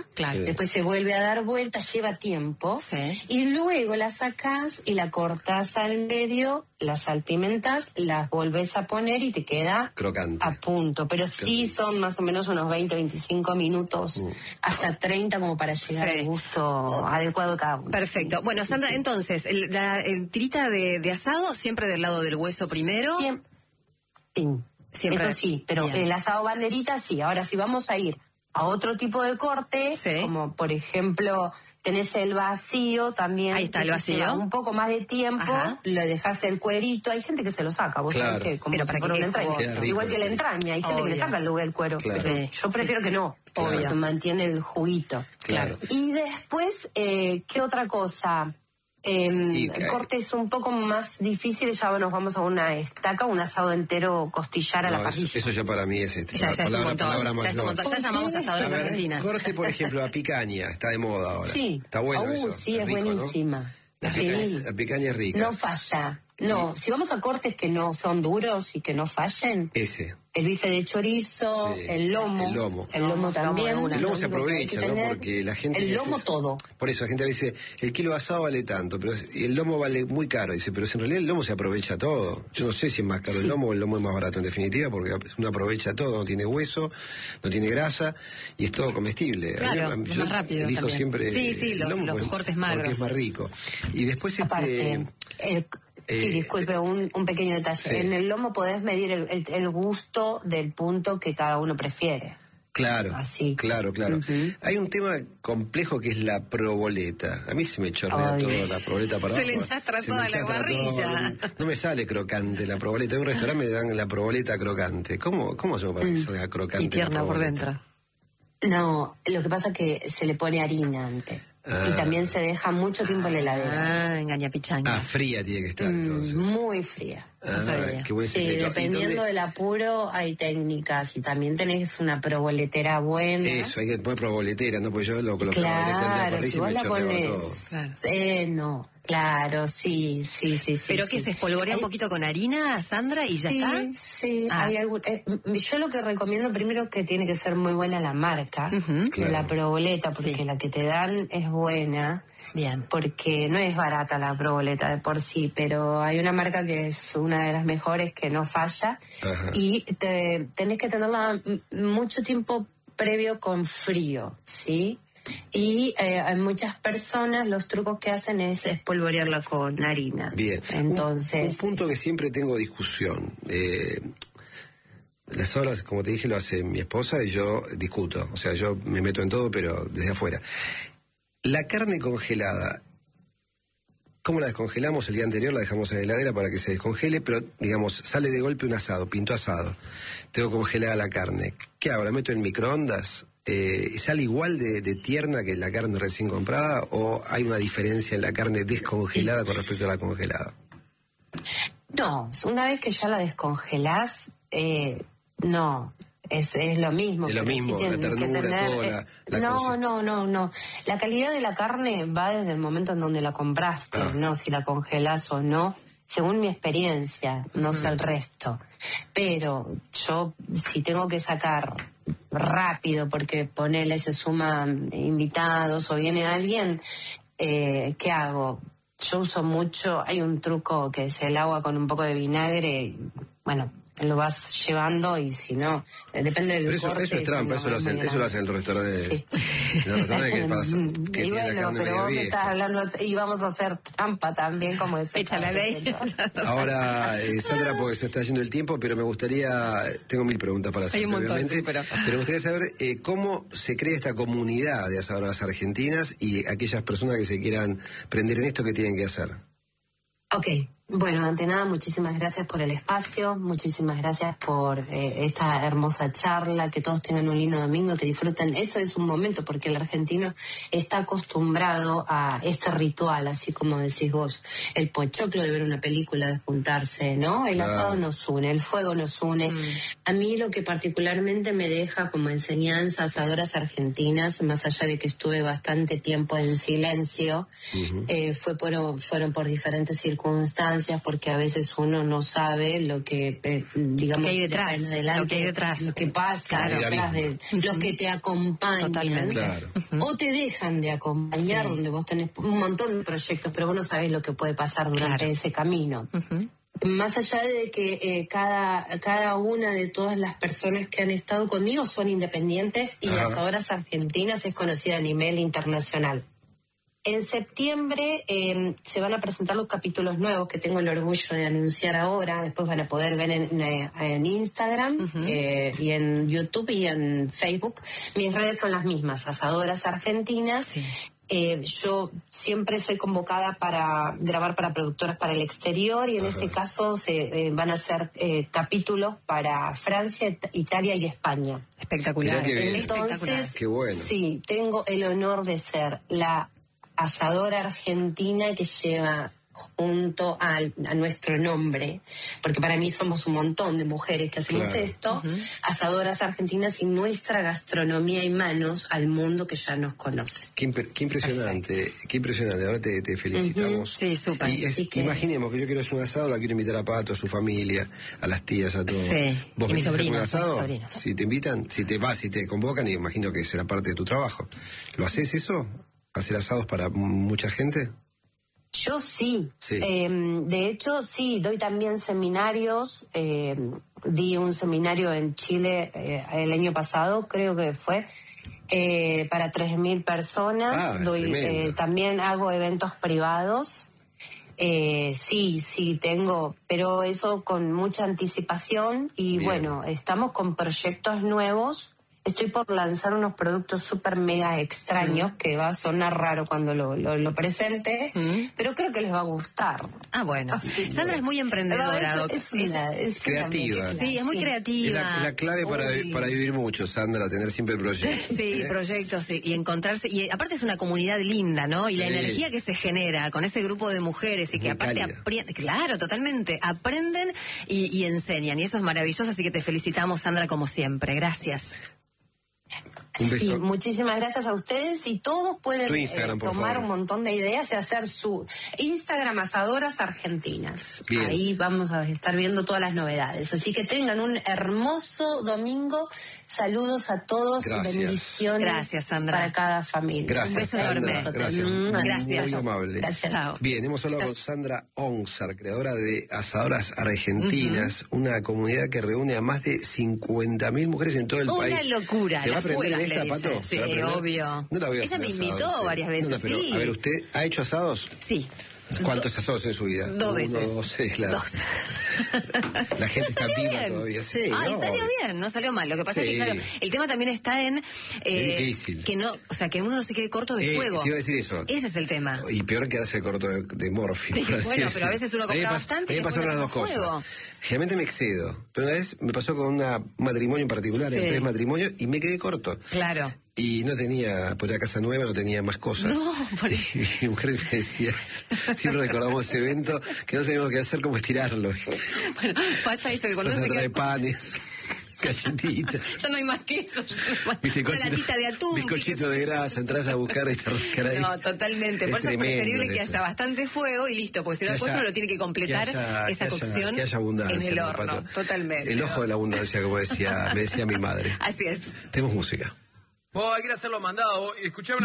vuelta, después se vuelve a dar vuelta, lleva tiempo, y luego la sacás y la cortás al medio, la salpimentás, las volvés a poner y te queda crocante, a punto. Pero sí son más o menos unos 20-25 minutos, hasta 30 como para llegar al gusto adecuado cada uno. Perfecto. Bueno, Sandra, entonces, el tirita de asado siempre del lado del hueso primero. Siempre. Eso sí, pero el asado banderita sí. Ahora, si vamos a ir a otro tipo de corte, como por ejemplo tenés el vacío también. Ahí está el vacío. Un poco más de tiempo, le dejás el cuerito. Hay gente que se lo saca, vos sabés que como pero para que entraña. Igual que la entraña, hay gente que le saca el cuero. Pero yo prefiero que no. Obvio. Mantiene el juguito. Claro. Y después, ¿qué otra cosa? Cortes un poco más difíciles, ya nos vamos a una estaca, un asado entero costillar a la parrilla. Eso ya para mí es ya es un montón. Ya llamamos asadores argentinas. Corte, por ejemplo, la picaña, está de moda ahora. Sí. Está bueno eso. Sí, es rico, buenísima. ¿No? La picaña es rica. No falla. No, si vamos a cortes que no son duros y que no fallen. El bife de chorizo, el lomo también. El lomo se aprovecha, ¿no? Porque la gente... El lomo todo. Por eso la gente dice, el kilo de asado vale tanto, pero el lomo vale muy caro. Dice, pero en realidad el lomo se aprovecha todo. Yo no sé si es más caro el lomo o el lomo es más barato en definitiva, porque uno aprovecha todo, no tiene hueso, no tiene grasa y es todo comestible. Claro, es más rápido elijo también. Siempre los cortes magros. Porque es más rico. Y después disculpe, un pequeño detalle. Sí. En el lomo podés medir el gusto del punto que cada uno prefiere. Claro, así. Claro. Hay un tema complejo que es la proboleta. A mí se me chorrea toda la proboleta para abajo. Se le enchastra toda la parrilla. No me sale crocante la proboleta. En un restaurante me dan la proboleta crocante. ¿Cómo hacemos para que salga crocante? Y tierna por dentro. No, lo que pasa es que se le pone harina antes. Y también se deja mucho tiempo en la heladera. Engaña pichanga. Fría tiene que estar entonces. Muy fría. Qué buen secreto. Dependiendo del apuro hay técnicas. Y también tenés una proboletera buena. Eso, hay que poner proboletera, ¿no? Porque yo lo coloco claro, si vos la pones... no. Claro, sí. ¿Pero qué se espolvorea un poquito con harina, Sandra, y ya está? Sí, hay yo lo que recomiendo primero que tiene que ser muy buena la marca de la proboleta, porque la que te dan es buena. Bien. Porque no es barata la proboleta de por sí, pero hay una marca que es una de las mejores que no falla. Y tenés que tenerla mucho tiempo previo con frío, ¿sí? Y hay muchas personas, los trucos que hacen es espolvorearla con harina. Bien. Entonces, un punto que siempre tengo discusión. Las horas, como te dije, lo hace mi esposa y yo discuto. O sea, yo me meto en todo, pero desde afuera. La carne congelada, ¿cómo la descongelamos? El día anterior la dejamos en la heladera para que se descongele, pero, digamos, sale de golpe un asado, pinto asado. Tengo congelada la carne. ¿Qué hago? ¿La meto en microondas? ¿Sale igual de tierna que la carne recién comprada o hay una diferencia en la carne descongelada con respecto a la congelada? No, una vez que ya la descongelás, no, es lo mismo. Es lo mismo, la ternura, No. La calidad de la carne va desde el momento en donde la compraste, no si la congelás o no. Según mi experiencia, no sé el resto. Pero yo, si tengo que sacar rápido, porque ponele, se suman invitados o viene alguien, ¿qué hago? Yo uso mucho, hay un truco que es el agua con un poco de vinagre, bueno, lo vas llevando y si no, depende del corte. Eso es trampa, eso lo hacen los restaurantes. Sí. Los restaurantes que y bueno, pero vos me estás hablando y vamos a hacer trampa también, como echa la ley. Ahora, Sandra, porque se está yendo el tiempo, pero me gustaría, tengo 1000 preguntas para hacer. Hay un montón, obviamente, pero me gustaría saber cómo se crea esta comunidad de asadoras argentinas y aquellas personas que se quieran prender en esto, ¿qué tienen que hacer? Ok. Bueno, ante nada, muchísimas gracias por el espacio, muchísimas gracias por esta hermosa charla, que todos tengan un lindo domingo, que disfruten. Eso es un momento, porque el argentino está acostumbrado a este ritual, así como decís vos, el pochoclo de ver una película, de juntarse, ¿no? El asado nos une, el fuego nos une. A mí lo que particularmente me deja como enseñanza asadoras argentinas, más allá de que estuve bastante tiempo en silencio, fueron por diferentes circunstancias, circunstancias, porque a veces uno no sabe lo que, digamos, lo que hay detrás, adelante, lo que hay detrás, lo que pasa, claro, detrás de los que te acompañan. Totalmente. Claro. O te dejan de acompañar, donde vos tenés un montón de proyectos, pero vos no sabés lo que puede pasar durante ese camino. Más allá de que cada una de todas las personas que han estado conmigo son independientes y Asadoras Argentinas es conocida a nivel internacional. En septiembre se van a presentar los capítulos nuevos que tengo el orgullo de anunciar ahora. Después van a poder ver en Instagram y en YouTube y en Facebook. Mis redes son las mismas, Asadoras Argentinas. Sí. Yo siempre soy convocada para grabar para productoras para el exterior y en este caso van a ser capítulos para Francia, Italia y España. Espectacular. Entonces, qué bueno. Sí, tengo el honor de ser la asadora argentina que lleva junto a nuestro nombre, porque para mí somos un montón de mujeres que hacemos esto, Asadoras Argentinas, y nuestra gastronomía y manos al mundo que ya nos conoce. Qué impresionante, qué impresionante. Ahora te felicitamos. Sí, súper. Imaginemos que yo quiero hacer un asado, la quiero invitar a Pato, a su familia, a las tías, a todos. Sí. ¿Vos Y mis venís a hacer un sobrinos, asado? sobrinos. Si te invitan, si te convocan, y imagino que será parte de tu trabajo. ¿Lo haces eso? ¿Hacer asados para mucha gente? Yo sí. Sí. De hecho, sí, doy también seminarios. Di un seminario en Chile el año pasado, creo que fue, para 3.000 personas. También hago eventos privados. Sí, tengo, pero eso con mucha anticipación. Y bueno, estamos con proyectos nuevos. Estoy por lanzar unos productos súper mega extraños que va a sonar raro cuando lo presente, pero creo que les va a gustar. Ah, bueno. Así, Sandra es muy emprendedora. Es creativa. Sí, es muy creativa. Es la clave para vivir mucho, Sandra, tener siempre proyectos. Sí, proyectos y encontrarse. Y aparte es una comunidad linda, ¿no? Y la energía que se genera con ese grupo de mujeres y que aparte aprenden. Claro, totalmente. Aprenden y enseñan. Y eso es maravilloso. Así que te felicitamos, Sandra, como siempre. Gracias. Un beso. Sí, muchísimas gracias a ustedes y todos pueden tomar un montón de ideas y hacer su Instagram Asadoras Argentinas. Bien. Ahí vamos a estar viendo todas las novedades. Así que tengan un hermoso domingo. Saludos a todos. Gracias. Bendiciones. Gracias, Sandra. Para cada familia. Gracias, un beso Sandra. enorme. Gracias. Gracias. Muy amable. Gracias. Chao. Bien, hemos hablado con Sandra Onsar, creadora de Asadoras Argentinas, una comunidad que reúne a más de 50.000 mujeres en todo el país. Una locura. ¿Se va a aprender fuegas, esta, le Pato? dicen. ¿Se va a Sí, aprender? obvio. No la voy a Ella hacer me asado, invitó varias veces, No, pero, sí. a ver, ¿usted ha hecho asados? Sí. ¿Cuántos asados en su vida? 2 veces. 1, 2, 6, claro. 2. La gente está viva bien. todavía. Sí, Ay, salió bien, no salió mal. Lo que pasa es que, claro, el tema también está en es difícil. que no, o sea, que uno no se quede corto de fuego. Te iba a decir eso. Ese es el tema. Y peor quedarse corto de morfina. Sí, bueno, pero a veces uno compra bastante y me pasaron las dos después no cosas. Generalmente me excedo. Pero una vez me pasó con un matrimonio en particular, en 3 matrimonios, y me quedé corto. Claro. Y no tenía, por la casa nueva, no tenía más cosas. No, por y mi mujer me decía, siempre recordamos ese evento, que no sabíamos qué hacer, cómo estirarlo. Bueno, pasa eso, que cuando Entonces uno se trae queda... panes, galletitas. Ya no hay más queso, ya no hay más... Viste, una latita de atún. bizcochito de grasa, entras a buscar y te arrancar ahí. No, totalmente. Por eso es preferible que haya bastante fuego y listo, porque si no después uno lo tiene que completar esa cocción que haya abundancia, en el horno. Pato. Totalmente. El ojo de la abundancia, como me decía mi madre. Así es. Tenemos música. Vos hay que ir a hacerlo mandado. Escuchame